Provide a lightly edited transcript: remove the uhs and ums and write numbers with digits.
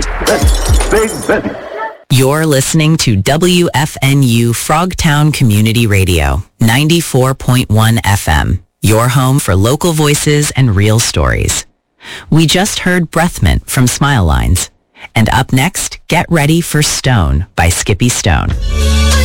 Big Betty. You're listening to WFNU Frogtown Community Radio, 94.1 FM, your home for local voices and real stories. We just heard Breath Mint from Smile Lines. And up next, get ready for Stone by Skippy Stone.